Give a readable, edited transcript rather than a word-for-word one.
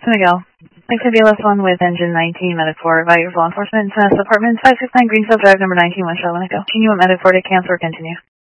Miguel. Thanks to BLS 1 with engine 19, Medic 4, Value Law Enforcement, Apartment 569 Greenfield Drive, number 19, West Charlotte, Echo. Can you want Medic 4 to cancel or continue?